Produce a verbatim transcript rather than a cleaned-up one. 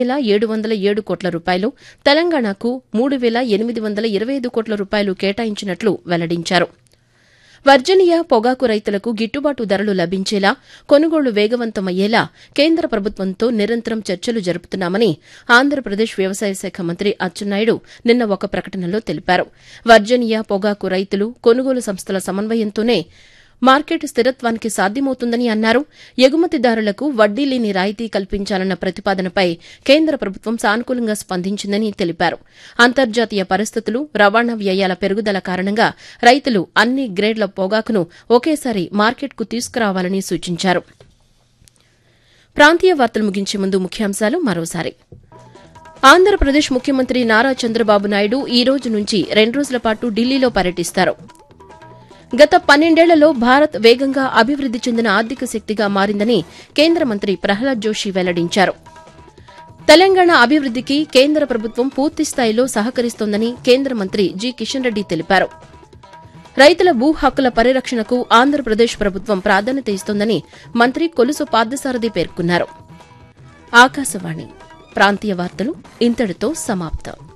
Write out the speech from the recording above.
వేల ఏడు వందల ఏడు కోట్ల రూపాయలు, తెలంగాణకు మూడు వేల ఎనిమిది వందల ఇరవై ఐదు కోట్ల రూపాయలు కేటాయించినట్లు వెల్లడించారు. వర్జీనియా పొగాకు రైతులకు గిట్టుబాటు ధరలు లభించేలా, కొనుగోళ్లు వేగవంతమయ్యేలా కేంద్ర ప్రభుత్వంతో నిరంతరం చర్చలు జరుపుతున్నామని ఆంధ్రప్రదేశ్ వ్యవసాయ శాఖ మంత్రి అచ్చెన్నాయుడు నిన్న ఒక ప్రకటనలో తెలిపారు. వర్జీనియా పొగాకు రైతులు, కొనుగోలు సంస్థల సమన్వయంతోనే మార్కెట్ స్థిరత్వానికి సాధ్యమవుతుందని అన్నారు. ఎగుమతిదారులకు వడ్డీ లేని రాయితీ కల్పించాలన్న ప్రతిపాదనపై కేంద్ర ప్రభుత్వం సానుకూలంగా స్పందించిందని తెలిపారు. అంతర్జాతీయ పరిస్థితులు, రవాణా వ్యయాల పెరుగుదల కారణంగా రైతులు అన్ని గ్రేడ్ల పొగాకును ఒకేసారి మార్కెట్కు తీసుకురావాలని సూచించారు. ప్రాంతీయ వార్తలు ముగించే ముందు ముఖ్యాంశాలు మరోసారి. ఆంధ్రప్రదేశ్ ముఖ్యమంత్రి నారా చంద్రబాబు నాయుడు ఈ రోజు నుంచి రెండు రోజుల పాటు ఢిల్లీలో పర్యటిస్తారు. గత పన్నెండేళ్లలో భారత్ వేగంగా అభివృద్ది చెందిన ఆర్థిక శక్తిగా మారిందని కేంద్ర మంత్రి ప్రహ్లాద్ జోషి వెల్లడించారు. తెలంగాణ అభివృద్దికి కేంద్ర ప్రభుత్వం పూర్తిస్థాయిలో సహకరిస్తోందని కేంద్ర మంత్రి జి కిషన్ రెడ్డి తెలిపారు. రైతుల భూ హక్కుల పరిరక్షణకు ఆంధ్రప్రదేశ్ ప్రభుత్వం ప్రాధాన్యత ఇస్తోందని మంత్రి కొలుసు పార్థసారథి పేర్కొన్నారు. ఆకాశవాణి ప్రాంతీయ వార్తలు ఇంతటితో సమాప్తం.